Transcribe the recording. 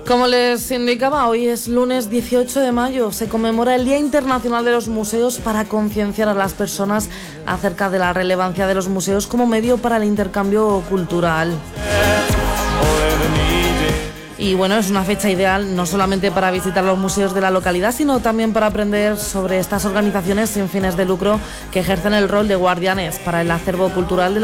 Como les indicaba, hoy es lunes 18 de mayo, se conmemora el Día Internacional de los Museos para concienciar a las personas acerca de la relevancia de los museos como medio para el intercambio cultural. Y bueno, es una fecha ideal no solamente para visitar los museos de la localidad, sino también para aprender sobre estas organizaciones sin fines de lucro que ejercen el rol de guardianes para el acervo cultural de la